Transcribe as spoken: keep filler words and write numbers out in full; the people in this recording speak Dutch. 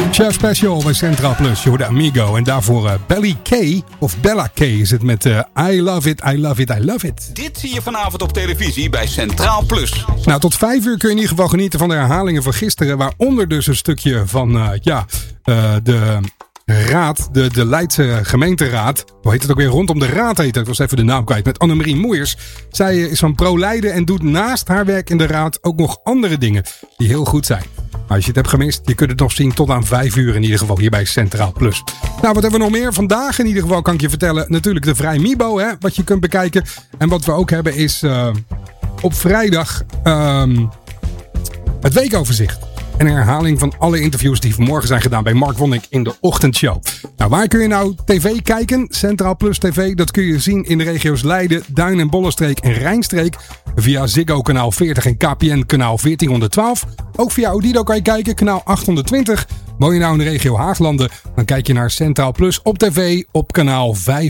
Chef Special bij Centraal Plus. Je hoorde Amigo. En daarvoor uh, Belly K. Of Bella K is het met uh, I Love It, I Love It, I Love It. Dit zie je vanavond op televisie bij Centraal Plus. Nou, tot vijf uur kun je in ieder geval genieten van de herhalingen van gisteren. Waaronder dus een stukje van uh, ja, uh, de raad, de, de Leidse gemeenteraad. Hoe heet het ook weer? Rondom de raad heet het. Ik was even de naam kwijt. Met Annemarie Moeiers. Zij is van Pro-Leiden en doet naast haar werk in de raad ook nog andere dingen die heel goed zijn. Maar als je het hebt gemist, je kunt het nog zien tot aan vijf uur in ieder geval hier bij Centraal Plus. Nou, wat hebben we nog meer? Vandaag in ieder geval kan ik je vertellen. Natuurlijk de Vrij Mibo, hè, wat je kunt bekijken. En wat we ook hebben is uh, op vrijdag um, het weekoverzicht. En een herhaling van alle interviews die vanmorgen zijn gedaan bij Mark Wonnik in de ochtendshow. Nou, waar kun je nou tv kijken? Centraal Plus T V, dat kun je zien in de regio's Leiden, Duin- en Bollenstreek en Rijnstreek. Via Ziggo kanaal veertig en K P N kanaal veertienhonderdtwaalf. Ook via Odido kan je kijken, kanaal achthonderdtwintig. Woon je nou in de regio Haaglanden, dan kijk je naar Centraal Plus op tv op kanaal vijfhonderdvijfentwintig.